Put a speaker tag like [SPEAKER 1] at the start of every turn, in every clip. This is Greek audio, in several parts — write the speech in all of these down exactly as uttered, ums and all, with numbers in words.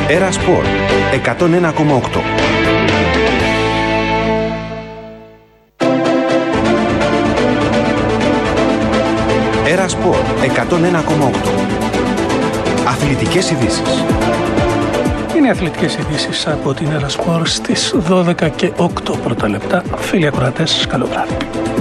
[SPEAKER 1] Έρα Σπορ εκατόν ένα κόμμα οκτώ. Έρα Σπορ εκατόν ένα κόμμα οκτώ. Αθλητικές ειδήσεις.
[SPEAKER 2] Είναι αθλητικές ειδήσεις από την Έρα Σπορ στις δώδεκα και οκτώ πρώτα λεπτά. Φίλοι ακροατές, καλό βράδυ.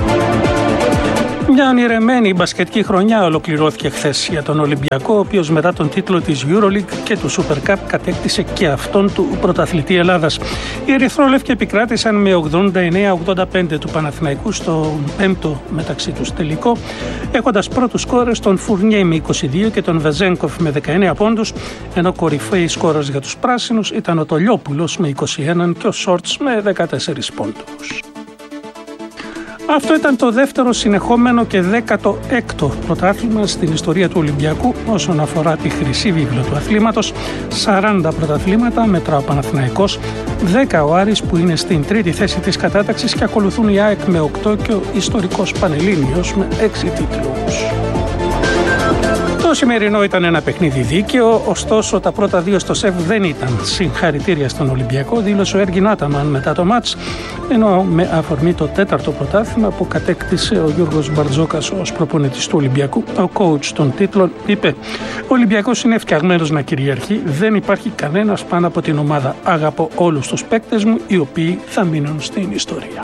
[SPEAKER 2] Μια ονειρεμένη μπασκετική χρονιά ολοκληρώθηκε χθες για τον Ολυμπιακό, ο οποίος μετά τον τίτλο της EuroLeague και του Super Cup κατέκτησε και αυτόν του πρωταθλητή Ελλάδας. Οι ερυθρόλευκοι επικράτησαν με ογδόντα εννέα ογδόντα πέντε του Παναθηναϊκού στο πέμπτο μεταξύ τους τελικό, έχοντας πρώτους σκόρες τον Φουρνιέ με είκοσι δύο και τον Βεζένκοφ με δεκαεννέα πόντους, ενώ κορυφαίοι σκόρες για τους πράσινους ήταν ο Τολιόπουλος με είκοσι ένα και ο Σόρτς με δεκατέσσερις πόντους. Αυτό ήταν το δεύτερο συνεχόμενο και δέκατο έκτο πρωτάθλημα στην ιστορία του Ολυμπιακού όσον αφορά τη χρυσή βίβλο του αθλήματος. σαράντα πρωταθλήματα μετρά ο Παναθηναϊκός, δέκα ο Άρης που είναι στην τρίτη θέση της κατάταξης και ακολουθούν η ΑΕΚ με οκτώ και ο ιστορικός Πανελλήνιος με έξι τίτλους. Το σημερινό ήταν ένα παιχνίδι δίκαιο, ωστόσο τα πρώτα δύο στο ΣΕΒ δεν ήταν. Συγχαρητήρια στον Ολυμπιακό, δήλωσε ο Έργιν Άταμαν μετά το μάτς, ενώ με αφορμή το τέταρτο πρωτάθλημα που κατέκτησε ο Γιώργος Μπαρτζόκας ως προπονητής του Ολυμπιακού, ο coach των τίτλων είπε: «Ο Ολυμπιακός είναι φτιαγμένος να κυριαρχεί, δεν υπάρχει κανένας πάνω από την ομάδα. Αγαπώ όλους τους παίκτες μου, οι οποίοι θα μείνουν στην ιστορία».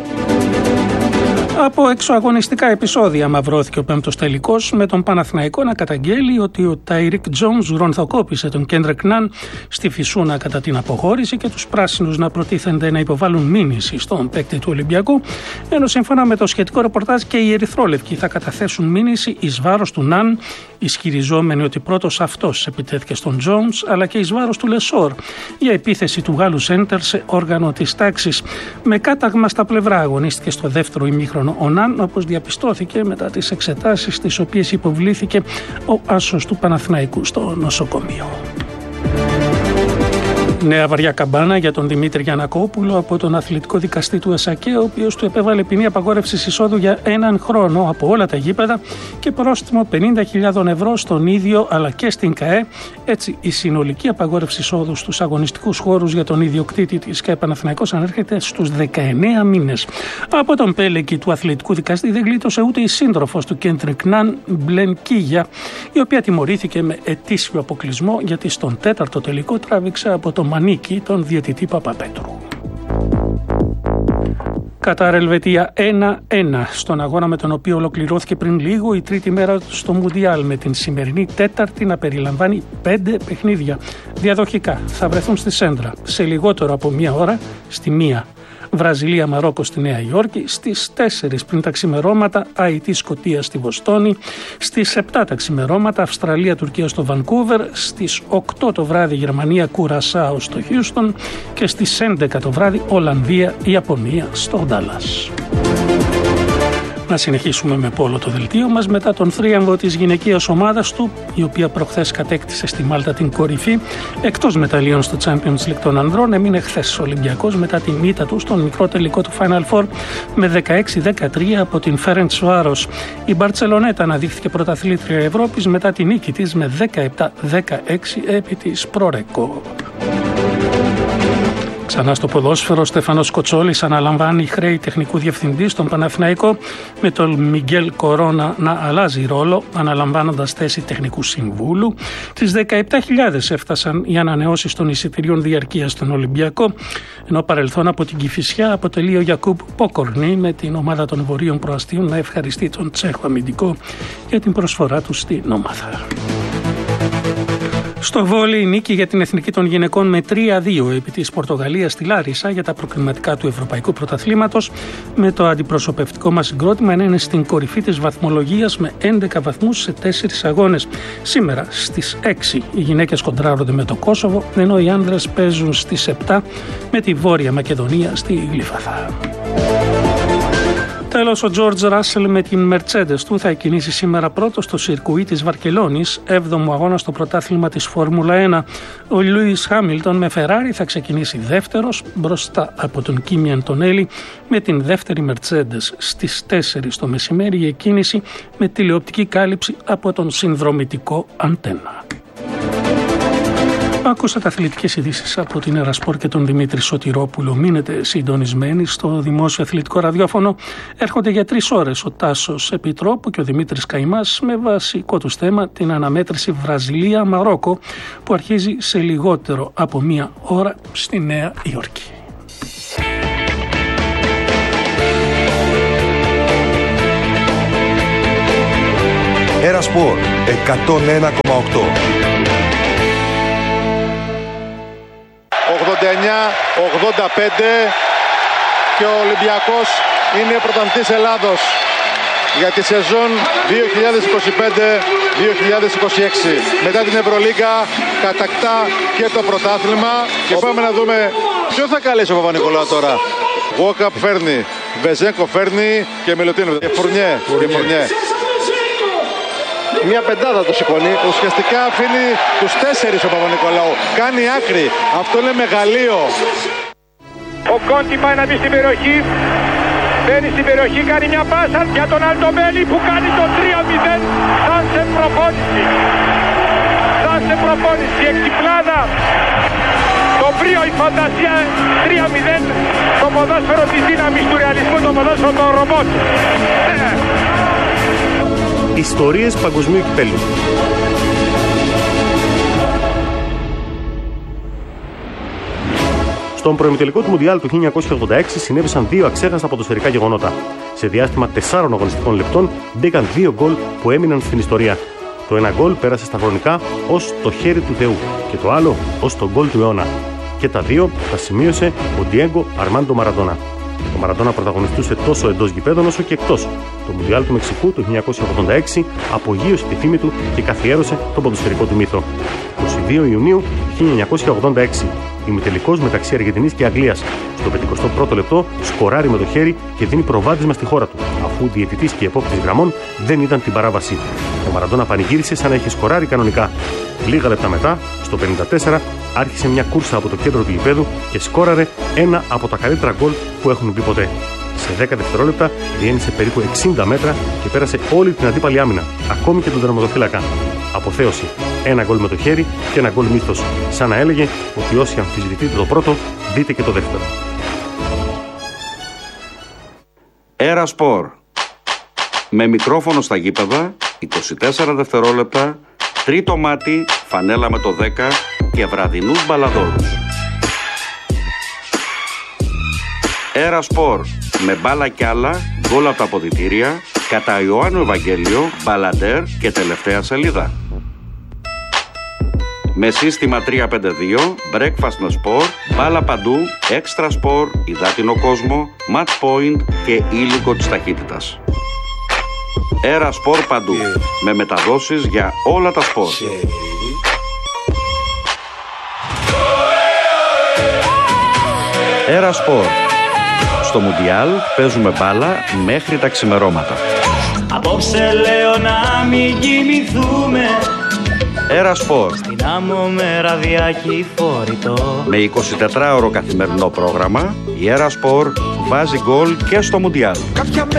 [SPEAKER 2] Από εξωαγωνιστικά επεισόδια μαυρώθηκε ο πέμπτος τελικός, με τον Παναθηναϊκό να καταγγέλει ότι ο Τάιρικ Τζόνς γρονθοκόπησε τον Κέντρεκ Ναν στη Φυσούνα κατά την αποχώρηση και τους πράσινους να προτίθενται να υποβάλουν μήνυση στον παίκτη του Ολυμπιακού, ενώ σύμφωνα με το σχετικό ρεπορτάζ και οι ερυθρόλευκοι θα καταθέσουν μήνυση εις βάρος του Ναν, ισχυριζόμενοι ότι πρώτος αυτός επιτέθηκε στον Τζόνς, αλλά και εις βάρος του Λεσόρ για επίθεση του Γάλλου σέντερ σε όργανο της τάξης. Με κάταγμα στα πλευρά αγωνίστηκε στο δεύτερο ημίχρονο ο Ναν, όπως διαπιστώθηκε μετά τις εξετάσεις τις οποίες υποβλήθηκε ο άσος του Παναθηναϊκού στο νοσοκομείο. Νέα βαριά καμπάνα για τον Δημήτρη Γιαννακόπουλο από τον αθλητικό δικαστή του ΕΣΑΚΕ, ο οποίος του επέβαλε ποινή απαγόρευσης εισόδου για έναν χρόνο από όλα τα γήπεδα και πρόστιμο πενήντα χιλιάδες ευρώ στον ίδιο αλλά και στην ΚΑΕ. Έτσι, η συνολική απαγόρευση εισόδου στους αγωνιστικούς χώρους για τον ιδιοκτήτη της ΚΑΕ Παναθηναϊκός ανέρχεται στους δεκαεννέα μήνες. Από τον πέλεκι του αθλητικού δικαστή δεν γλίτωσε ούτε η σύντροφος του Κέντρικ Ναν, Μπλεν Κίγια, η οποία τιμωρήθηκε με ετήσιο αποκλεισμό γιατί στον τέταρτο τελικό τράβηξε από το μανίκι τον διαιτητή Παπαπέτρου. Κατάρ Ελβετία ένα ένα στον αγώνα με τον οποίο ολοκληρώθηκε πριν λίγο η τρίτη μέρα στο Μουντιάλ, με την σημερινή τέταρτη να περιλαμβάνει πέντε παιχνίδια. Διαδοχικά θα βρεθούν στη Σέντρα σε λιγότερο από μία ώρα, στη μία Βραζιλία Μαρόκο στη Νέα Υόρκη, στις τέσσερις πριν τα ξημερώματα Αϊτή Σκωτία στη Βοστόνη, στις επτά τα ξημερώματα Αυστραλία Τουρκία στο Βανκούβερ, στις οκτώ το βράδυ Γερμανία Κουρασάο στο Χιούστον και στις έντεκα το βράδυ Ολλανδία Ιαπωνία στο Ντάλλας. Να συνεχίσουμε με πόλο το δελτίο μας μετά τον θρίαμβο της γυναικείας ομάδας του, η οποία προχθές κατέκτησε στη Μάλτα την κορυφή. Εκτός μεταλλίων στο Champions League των ανδρών, έμεινε χθες ο Ολυμπιακός μετά την ήττα του στον μικρό τελικό του Final Four με δεκαέξι δεκατρία από την Φέρεντσβάρος. Η Μπαρτσελονέτα αναδείχθηκε πρωταθλήτρια Ευρώπης μετά την νίκη της με δεκαεπτά δεκαέξι επί της Προρεκό. Ξανά στο ποδόσφαιρο, ο Στέφανος Κοτσόλης αναλαμβάνει χρέη τεχνικού διευθυντή στον Παναθηναϊκό, με τον Μιγγέλ Κορώνα να αλλάζει ρόλο, αναλαμβάνοντας θέση τεχνικού συμβούλου. Τις δεκαεπτά χιλιάδες έφτασαν οι ανανεώσεις των εισιτηρίων διαρκείας στον Ολυμπιακό, ενώ παρελθόν από την Κηφισιά αποτελεί ο Γιακούμπ Πόκορνη με την ομάδα των Βορείων Προαστίων να ευχαριστεί τον Τσέχο αμυντικό για την προσφορά του στην ομάδα. Στο βόλεϊ, νίκη για την εθνική των γυναικών με τρία δύο επί της Πορτογαλίας στη Λάρισα για τα προκριματικά του Ευρωπαϊκού Πρωταθλήματος, με το αντιπροσωπευτικό μας συγκρότημα να είναι στην κορυφή της βαθμολογίας με έντεκα βαθμούς σε τέσσερις αγώνες. Σήμερα στις έξι οι γυναίκες κοντράρονται με το Κόσοβο, ενώ οι άνδρες παίζουν στις επτά με τη Βόρεια Μακεδονία στη Γλύφαδα. Τέλος, ο Τζόρτζ Ράσελ με την Mercedes του θα εκκινήσει σήμερα πρώτο στο σιρκουί της Βαρκελόνης, έβδομο αγώνα στο πρωτάθλημα της Φόρμουλα ένα. Ο Λούις Χάμιλτον με Φεράρι θα ξεκινήσει δεύτερος μπροστά από τον Κίμι Αντονέλη με την δεύτερη Mercedes. Στις τέσσερις το μεσημέρι η εκκίνηση με τηλεοπτική κάλυψη από τον συνδρομητικό Αντένα. Ακούσατε αθλητικές ειδήσεις από την Ερασπορ και τον Δημήτρη Σωτηρόπουλο. Μείνετε συντονισμένοι στο δημόσιο αθλητικό ραδιόφωνο. Έρχονται για τρεις ώρες ο Τάσος Επιτρόπου και ο Δημήτρης Καημάς με βασικό τους θέμα την αναμέτρηση Βραζιλία-Μαρόκο που αρχίζει σε λιγότερο από μία ώρα στη Νέα Υόρκη.
[SPEAKER 1] Ερασπορ εκατόν ένα κόμμα οκτώ.
[SPEAKER 3] ογδόντα εννιά ογδόντα πέντε και ο Ολυμπιακός είναι πρωταθλητής Ελλάδος για τη σεζόν δύο χιλιάδες είκοσι πέντε δύο χιλιάδες είκοσι έξι. Μετά την Ευρωλίγκα κατακτά και το πρωτάθλημα και πάμε να δούμε ποιο θα καλέσει ο Παπα-Νικολάου τώρα. Γουόκαπ φέρνει, Βεζέγκο φέρνει και Μιλουτίνο και Φουρνιέ. Και Φουρνιέ. Μια πεντάδα το σηκώνει, ουσιαστικά αφήνει τους τέσσερις ο Παπα-Νικολάου. Κάνει άκρη, αυτό είναι μεγαλείο.
[SPEAKER 4] Ο Κόντι πάει να μπει στην περιοχή. Μπαίνει στην περιοχή, κάνει μια πάσα για τον Αλτομπέλη που κάνει το τρία μηδέν. Σαν σε προπόνηση. Σαν σε προπόνηση, εξυπλάδα. Το πρίο, η φαντασία, τρία μηδέν. Το ποδόσφαιρο της δύναμης του ρεαλισμού, το ποδόσφαιρο των ρομπότ.
[SPEAKER 5] Ιστορίες παγκοσμίου κυπέλλου. Στον προημιτελικό του Μουντιάλ του χίλια εννιακόσια ογδόντα έξι συνέβησαν δύο αξέχαστα ποδοσφαιρικά γεγονότα. Σε διάστημα τεσσάρων αγωνιστικών λεπτών μπήκαν δύο γκολ που έμειναν στην ιστορία. Το ένα γκολ πέρασε στα χρονικά ως το χέρι του Θεού και το άλλο ως το γκολ του αιώνα. Και τα δύο τα σημείωσε ο Ντιέγκο Αρμάντο Μαραντόνα. Ο Μαραντόνα πρωταγωνιστούσε τόσο εντός γηπέδων όσο και εκτός. Το Μουντιάλ του Μεξικού του χίλια εννιακόσια ογδόντα έξι απογείωσε τη φήμη του και καθιέρωσε τον ποδοσφαιρικό του μύθο. είκοσι δύο Ιουνίου χίλια εννιακόσια ογδόντα έξι, ημιτελικός μεταξύ Αργεντινής και Αγγλίας. Στο πενηκοστό πρώτο λεπτό σκοράρει με το χέρι και δίνει προβάδισμα στη χώρα του, αφού διαιτητής και επόπτης γραμμών δεν είδαν την παράβαση. Ο Μαραντόνα πανηγύρισε σαν να είχε σκοράρει κανονικά. Λίγα λεπτά μετά, στο πενήντα τέσσερα, άρχισε μια κούρσα από το κέντρο του γηπέδου και σκόραρε ένα από τα καλύτερα γκολ που έχουν μπει ποτέ. Σε δέκα δευτερόλεπτα διένυσε περίπου εξήντα μέτρα και πέρασε όλη την αντίπαλη άμυνα, ακόμη και τον τερματοφύλακα. Αποθέωση. Ένα γκολ με το χέρι και ένα γκολ μύθος. Σαν να έλεγε ότι όσοι αμφισβητείτε το πρώτο, δείτε και το δεύτερο.
[SPEAKER 6] Ερασπορ. Με μικρόφωνο στα γήπεδα, είκοσι τέσσερα δευτερόλεπτα, τρίτο μάτι, φανέλα με το δέκα και βραδινούς μπαλαδόρους. Ερασπορ. Με μπάλα κι άλλα, γκολ από τα αποδυτήρια, κατά Ιωάννου Ευαγγέλιο, μπαλαντέρ και τελευταία σελίδα. Με σύστημα τρία πέντε δύο, breakfast με σπορ, μπάλα παντού, έξτρα σπορ, υδάτινο κόσμο, match point και ήλικο της ταχύτητας. Ερασπορ παντού, yeah. με μεταδόσεις για όλα τα σπορ. Yeah. Ερασπορ. Στο Μουντιάλ παίζουμε μπάλα μέχρι τα ξημερώματα.
[SPEAKER 7] Απόψε λέω να μην κοιμηθούμε.
[SPEAKER 6] Ερασπορ.
[SPEAKER 7] Στην άμμο με ραδιάκι φορητό.
[SPEAKER 6] Με εικοσιτετράωρο καθημερινό πρόγραμμα, η Ερασπορ βάζει γκολ και στο Μουντιάλ.